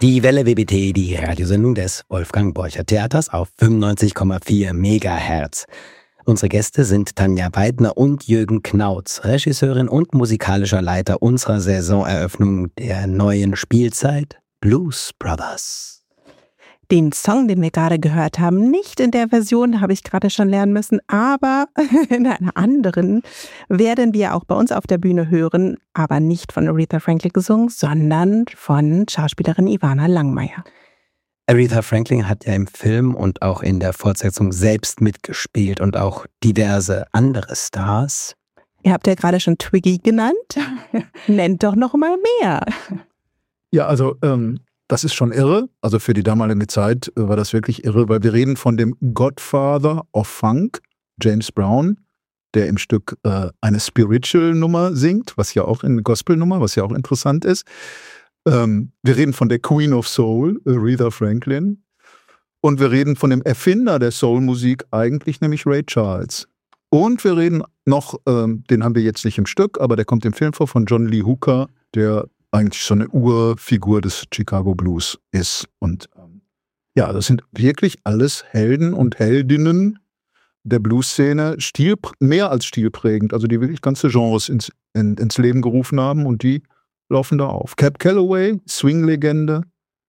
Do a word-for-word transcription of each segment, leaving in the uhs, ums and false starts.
Die Welle W B T, die Radiosendung des Wolfgang Borcher Theaters auf fünfundneunzig Komma vier Megahertz. Unsere Gäste sind Tanja Weidner und Jürgen Knautz, Regisseurin und musikalischer Leiter unserer Saisoneröffnung der neuen Spielzeit Blues Brothers. Den Song, den wir gerade gehört haben, nicht in der Version, habe ich gerade schon lernen müssen, aber in einer anderen werden wir auch bei uns auf der Bühne hören, aber nicht von Aretha Franklin gesungen, sondern von Schauspielerin Ivana Langmeier. Aretha Franklin hat ja im Film und auch in der Fortsetzung selbst mitgespielt und auch diverse andere Stars. Ihr habt ja gerade schon Twiggy genannt. Nennt doch noch mal mehr. Ja, also ähm, das ist schon irre. Also für die damalige Zeit äh, war das wirklich irre, weil wir reden von dem Godfather of Funk, James Brown, der im Stück äh, eine Spiritual-Nummer singt, was ja auch eine Gospel-Nummer, was ja auch interessant ist. Ähm, wir reden von der Queen of Soul, Aretha Franklin. Und wir reden von dem Erfinder der Soul-Musik eigentlich, nämlich Ray Charles. Und wir reden noch, ähm, den haben wir jetzt nicht im Stück, aber der kommt im Film vor, von John Lee Hooker, der eigentlich schon eine Urfigur des Chicago Blues ist. Und ähm, ja, das sind wirklich alles Helden und Heldinnen der Blues-Szene, Stil, mehr als stilprägend, also die wirklich ganze Genres ins, in, ins Leben gerufen haben und die laufen da auf. Cab Calloway, Swing-Legende,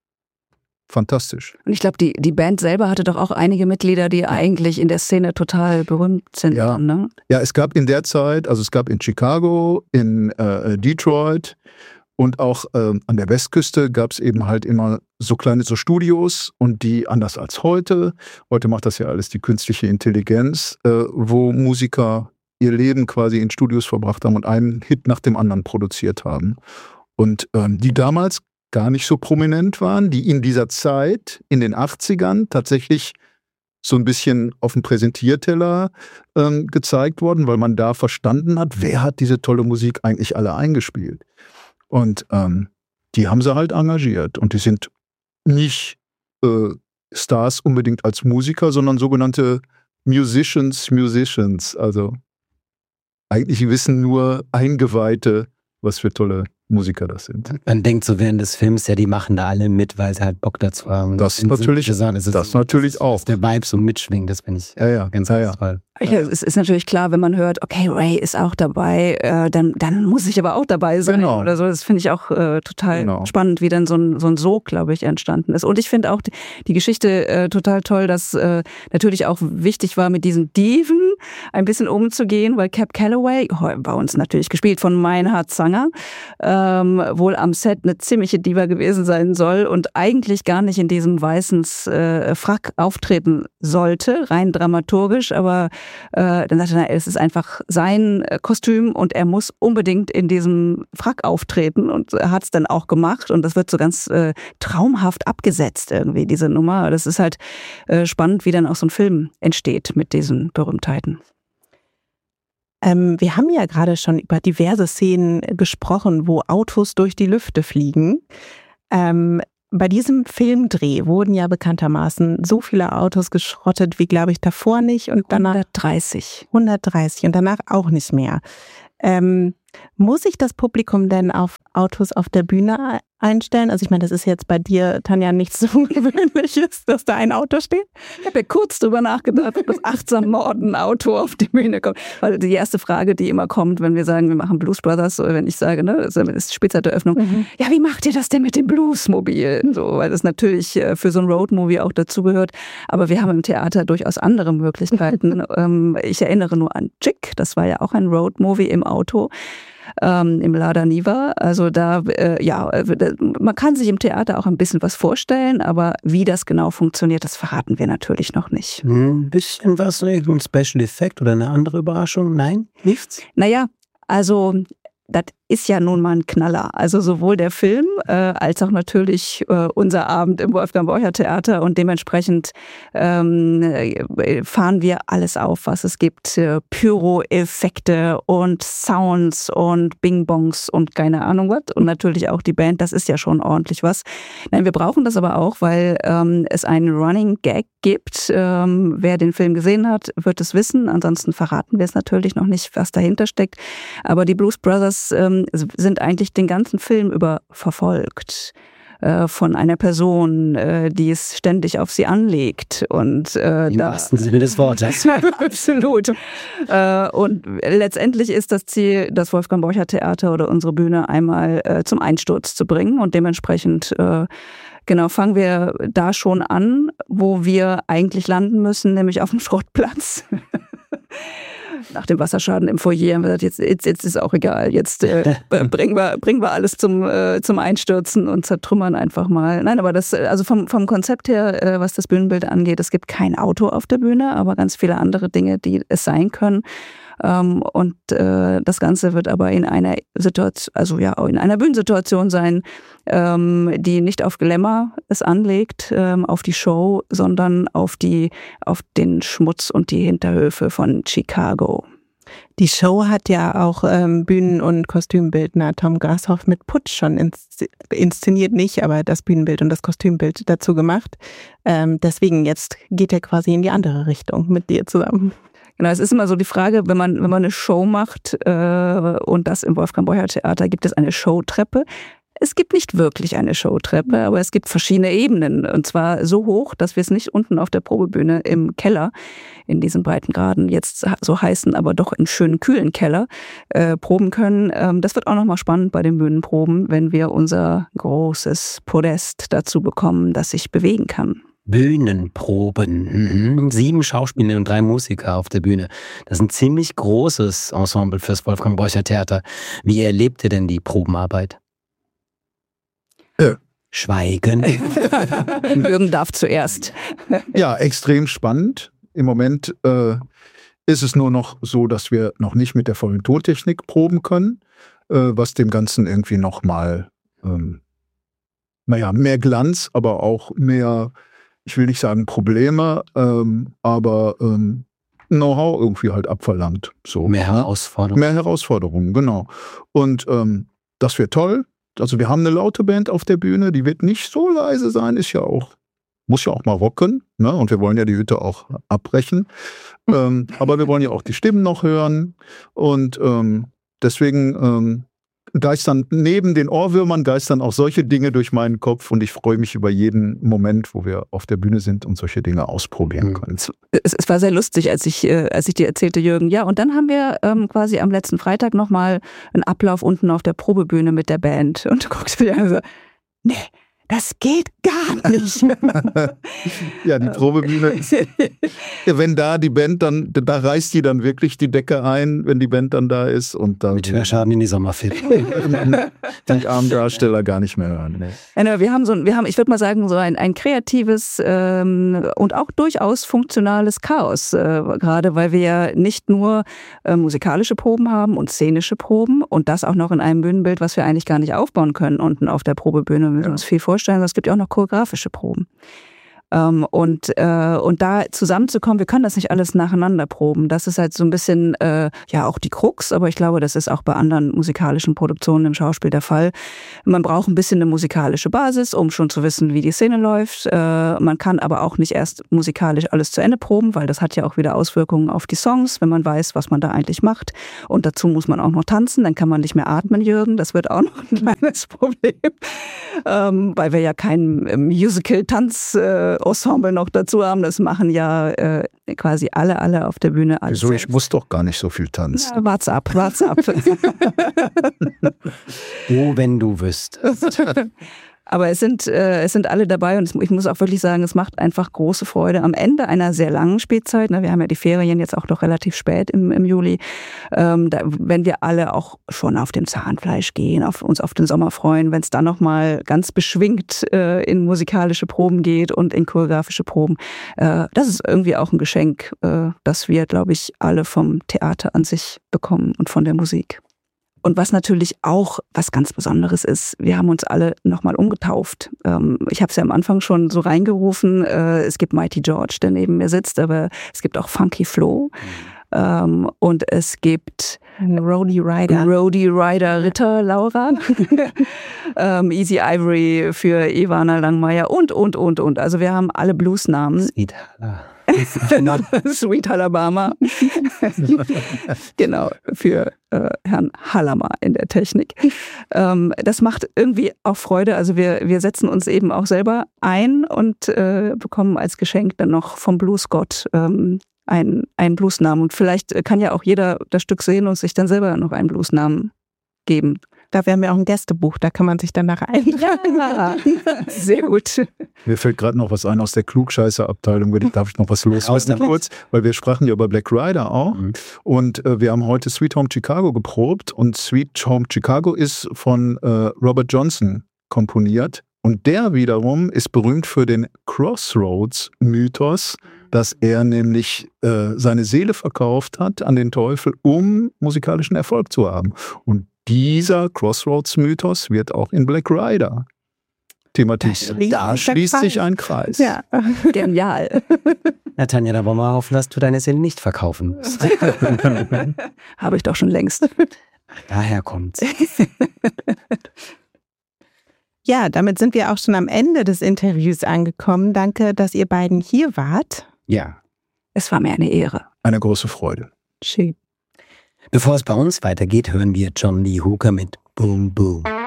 fantastisch. Und ich glaube, die, die Band selber hatte doch auch einige Mitglieder, die eigentlich in der Szene total berühmt sind. Ja, ne? Ja, es gab in der Zeit, also es gab in Chicago, in äh, Detroit und auch äh, an der Westküste gab es eben halt immer so kleine so Studios und die, anders als heute, heute macht das ja alles die künstliche Intelligenz, äh, wo Musiker ihr Leben quasi in Studios verbracht haben und einen Hit nach dem anderen produziert haben. Und ähm, die damals gar nicht so prominent waren, die in dieser Zeit, in den achtzigern, tatsächlich so ein bisschen auf dem Präsentierteller ähm, gezeigt wurden, weil man da verstanden hat, wer hat diese tolle Musik eigentlich alle eingespielt. Und ähm, die haben sie halt engagiert. Und die sind nicht äh, Stars unbedingt als Musiker, sondern sogenannte Musicians, Musicians, also eigentlich wissen nur Eingeweihte, was für tolle Musiker das sind. Man denkt so während des Films, ja, die machen da alle mit, weil sie halt Bock dazu haben. Das natürlich, das, das, das natürlich auch. Dass der Vibe so mitschwingt, das finde ich ja, ja, ganz, ja, ganz toll. Ja, es ist natürlich klar, wenn man hört, okay, Ray ist auch dabei, äh, dann, dann muss ich aber auch dabei sein genau. oder so. Das finde ich auch äh, total genau. spannend, wie dann so ein, so ein Sog, glaube ich, entstanden ist. Und ich finde auch die, die Geschichte äh, total toll, dass äh, natürlich auch wichtig war, mit diesen Diven ein bisschen umzugehen, weil Cab Calloway, bei uns natürlich gespielt von Meinhard Zanger, ähm, wohl am Set eine ziemliche Diva gewesen sein soll und eigentlich gar nicht in diesem weißen äh, Frack auftreten sollte, rein dramaturgisch, aber äh, dann sagte er, es ist einfach sein äh, Kostüm und er muss unbedingt in diesem Frack auftreten und er hat es dann auch gemacht und das wird so ganz äh, traumhaft abgesetzt irgendwie, diese Nummer. Das ist halt äh, spannend, wie dann auch so ein Film entsteht mit diesen Berühmtheiten. Ähm, wir haben ja gerade schon über diverse Szenen gesprochen, wo Autos durch die Lüfte fliegen. Ähm, bei diesem Filmdreh wurden ja bekanntermaßen so viele Autos geschrottet, wie glaube ich davor nicht und danach hundertdreißig. hundertdreißig und danach auch nicht mehr. Ähm, muss sich das Publikum denn auf Autos auf der Bühne einstellen? Also ich meine, das ist jetzt bei dir, Tanja, nichts so Ungewöhnliches, dass da ein Auto steht. Ich habe ja kurz drüber nachgedacht, ob das achtsam Morden Auto auf die Bühne kommt. Weil die erste Frage, die immer kommt, wenn wir sagen, wir machen Blues Brothers, oder wenn ich sage, ne, das ist Spielzeiteröffnung, mhm. ja, wie macht ihr das denn mit dem Bluesmobil? So, weil das natürlich für so ein Roadmovie auch dazugehört. Aber wir haben im Theater durchaus andere Möglichkeiten. Ich erinnere nur an Chick, das war ja auch ein Roadmovie im Auto. Ähm, im Lada Niva. Also da, äh, ja, man kann sich im Theater auch ein bisschen was vorstellen, aber wie das genau funktioniert, das verraten wir natürlich noch nicht. Ein bisschen was, ein Special Effekt oder eine andere Überraschung? Nein? Nichts? Naja, also das ist ja nun mal ein Knaller. Also sowohl der Film äh, als auch natürlich äh, unser Abend im Wolfgang Borcher Theater und dementsprechend ähm, fahren wir alles auf, was es gibt. Äh, Pyro-Effekte und Sounds und Bing-Bongs und keine Ahnung was. Und natürlich auch die Band, das ist ja schon ordentlich was. Nein, wir brauchen das aber auch, weil ähm, es einen Running Gag gibt. Ähm, wer den Film gesehen hat, wird es wissen. Ansonsten verraten wir es natürlich noch nicht, was dahinter steckt. Aber die Blues Brothers ähm, sind eigentlich den ganzen Film über verfolgt. äh, von einer Person, äh, die es ständig auf sie anlegt. Und, äh, Im wahrsten Sinne des Wortes. Absolut. Äh, und letztendlich ist das Ziel, das Wolfgang-Borchardt-Theater oder unsere Bühne einmal äh, zum Einsturz zu bringen. Und dementsprechend äh, genau fangen wir da schon an, wo wir eigentlich landen müssen, nämlich auf dem Schrottplatz. Nach dem Wasserschaden im Foyer haben wir gesagt, jetzt, jetzt, jetzt ist auch egal, jetzt äh, bringen, wir, bringen wir alles zum, äh, zum Einstürzen und zertrümmern einfach mal. Nein, aber das, also vom, vom Konzept her, äh, was das Bühnenbild angeht, es gibt kein Auto auf der Bühne, aber ganz viele andere Dinge, die es sein können. Ähm, und äh, das Ganze wird aber in einer Situation, also ja, in einer Bühnensituation sein, ähm, die nicht auf Glamour es anlegt, ähm, auf die Show, sondern auf die, auf den Schmutz und die Hinterhöfe von Chicago. Die Show hat ja auch ähm, Bühnen- und Kostümbildner Tom Grashoff mit Putsch schon ins, inszeniert, nicht, aber das Bühnenbild und das Kostümbild dazu gemacht. Ähm, deswegen jetzt geht er quasi in die andere Richtung mit dir zusammen. Genau, es ist immer so die Frage, wenn man, wenn man eine Show macht äh, und das im Wolfgang-Borchardt-Theater, gibt es eine Showtreppe. Es gibt nicht wirklich eine Showtreppe, aber es gibt verschiedene Ebenen. Und zwar so hoch, dass wir es nicht unten auf der Probebühne im Keller, in diesen Breitengraden jetzt so heißen, aber doch im schönen, kühlen Keller äh, proben können. Ähm, das wird auch nochmal spannend bei den Bühnenproben, wenn wir unser großes Podest dazu bekommen, das sich bewegen kann. Bühnenproben. Mhm. Sieben Schauspieler und drei Musiker auf der Bühne. Das ist ein ziemlich großes Ensemble fürs Wolfgang-Borchardt-Theater. Wie erlebt ihr denn die Probenarbeit? Äh. Schweigen. Jürgen darf zuerst. Ja, extrem spannend. Im Moment äh, ist es nur noch so, dass wir noch nicht mit der vollen Tontechnik proben können, äh, was dem Ganzen irgendwie nochmal, ähm, naja, mehr Glanz, aber auch mehr, ich will nicht sagen Probleme, ähm, aber ähm, Know-how irgendwie halt abverlangt. So. Mehr Herausforderungen. Mehr Herausforderungen, genau. Und ähm, das wird toll. Also wir haben eine laute Band auf der Bühne, die wird nicht so leise sein, ist ja auch, muss ja auch mal rocken, ne? Und wir wollen ja die Hütte auch abbrechen. ähm, aber wir wollen ja auch die Stimmen noch hören. Und ähm, deswegen ähm, geistern neben den Ohrwürmern geistern auch solche Dinge durch meinen Kopf und ich freue mich über jeden Moment, wo wir auf der Bühne sind und solche Dinge ausprobieren können. Es, es war sehr lustig, als ich, äh, als ich dir erzählte, Jürgen. Ja, und dann haben wir ähm, quasi am letzten Freitag nochmal einen Ablauf unten auf der Probebühne mit der Band. Und du guckst mich an und so, nee, das geht gar nicht. Ja, die Probebühne, wenn da die Band dann, da reißt die dann wirklich die Decke ein, wenn die Band dann da ist. Und dann mit Hörschaden in die Sommerferien. Die armen Darsteller gar nicht mehr hören. Nee. Ja, wir haben so, wir haben, ich würde mal sagen, so ein, ein kreatives ähm, und auch durchaus funktionales Chaos. Äh, gerade weil wir ja nicht nur äh, musikalische Proben haben und szenische Proben und das auch noch in einem Bühnenbild, was wir eigentlich gar nicht aufbauen können unten auf der Probebühne. Wir müssen ja. uns viel vorstellen. Es gibt ja auch noch choreografische Proben. Ähm, und, äh, und da zusammenzukommen, wir können das nicht alles nacheinander proben. Das ist halt so ein bisschen, äh, ja, auch die Krux, aber ich glaube, das ist auch bei anderen musikalischen Produktionen im Schauspiel der Fall. Man braucht ein bisschen eine musikalische Basis, um schon zu wissen, wie die Szene läuft. Äh, man kann aber auch nicht erst musikalisch alles zu Ende proben, weil das hat ja auch wieder Auswirkungen auf die Songs, wenn man weiß, was man da eigentlich macht. Und dazu muss man auch noch tanzen, dann kann man nicht mehr atmen, Jürgen. Das wird auch noch ein kleines Problem, ähm, weil wir ja kein Musical-Tanz äh, Ensemble noch dazu haben. Das machen ja äh, quasi alle, alle auf der Bühne. Wieso? Ich muss doch gar nicht so viel tanzen. Ja, wart's ab, wart's ab. Oh, wenn du wüsstest. Aber es sind, äh, es sind alle dabei und ich muss auch wirklich sagen, es macht einfach große Freude am Ende einer sehr langen Spielzeit. Ne, wir haben ja die Ferien jetzt auch noch relativ spät im, im Juli. Ähm, da, wenn wir alle auch schon auf dem Zahnfleisch gehen, auf, uns auf den Sommer freuen, wenn es dann nochmal ganz beschwingt äh, in musikalische Proben geht und in choreografische Proben. Äh, das ist irgendwie auch ein Geschenk, äh, das wir, glaube ich, alle vom Theater an sich bekommen und von der Musik. Und was natürlich auch was ganz Besonderes ist, wir haben uns alle nochmal umgetauft. Ich habe es ja am Anfang schon so reingerufen, es gibt Mighty George, der neben mir sitzt, aber es gibt auch Funky Flo. Mhm. Und es gibt Roadie Rider. Roadie Rider Ritter Laura. Easy Ivory für Ivana Langmeier und, und, und, und. Also wir haben alle Bluesnamen. Sweet Hala. Sweet Alabama. Genau, für äh, Herrn Halama in der Technik. Ähm, das macht irgendwie auch Freude. Also wir, wir setzen uns eben auch selber ein und äh, bekommen als Geschenk dann noch vom Bluesgott ähm, einen, einen Bluesnamen. Und vielleicht kann ja auch jeder das Stück sehen und sich dann selber noch einen Bluesnamen geben. Da wären wir auch ein Gästebuch, da kann man sich danach eintragen. Ja, sehr gut. Mir fällt gerade noch was ein aus der Klugscheißer-Abteilung. Darf ich noch was loswerden kurz? Weil wir sprachen ja über Black Rider auch. Mhm. Und äh, wir haben heute Sweet Home Chicago geprobt. Und Sweet Home Chicago ist von äh, Robert Johnson komponiert. Und der wiederum ist berühmt für den Crossroads-Mythos, dass er nämlich äh, seine Seele verkauft hat an den Teufel, um musikalischen Erfolg zu haben. Und dieser Crossroads-Mythos wird auch in Black Rider thematisiert. Schließt da schließt sich ein Kreis. Ja, genial. Na Tanja, da wollen wir hoffen, dass du deine Seele nicht verkaufen musst. Habe ich doch schon längst. Daher kommt's. Ja, damit sind wir auch schon am Ende des Interviews angekommen. Danke, dass ihr beiden hier wart. Ja. Es war mir eine Ehre. Eine große Freude. Schön. Bevor es bei uns weitergeht, hören wir John Lee Hooker mit Boom Boom.